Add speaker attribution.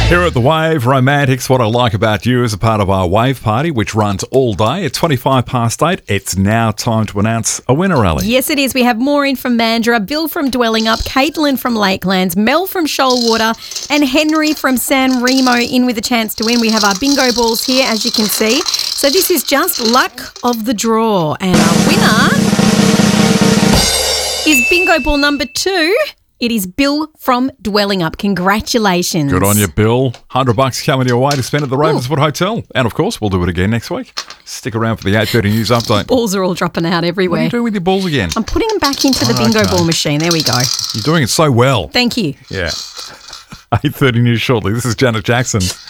Speaker 1: Here at The Wave, Romantics, what I like about you is a part of our Wave Party, which runs all day at 8:25. It's now time to announce a winner, Ellie.
Speaker 2: Yes, it is. We have Maureen from Mandurah, Bill from Dwelling Up, Caitlin from Lakelands, Mel from Shoalwater, and Henry from San Remo in with a chance to win. We have our bingo balls here, as you can see. So this is just luck of the draw. And our winner is bingo ball number 2. It is Bill from Dwelling Up. Congratulations.
Speaker 1: Good on you, Bill. $100 coming your way to spend at the Ravenswood Hotel. And, of course, we'll do it again next week. Stick around for the 8:30 news update.
Speaker 2: Balls are all dropping out everywhere.
Speaker 1: What are you doing with your balls again?
Speaker 2: I'm putting them back into the bingo ball machine. There we go.
Speaker 1: You're doing it so well.
Speaker 2: Thank you.
Speaker 1: Yeah. 8:30 news shortly. This is Janet Jackson.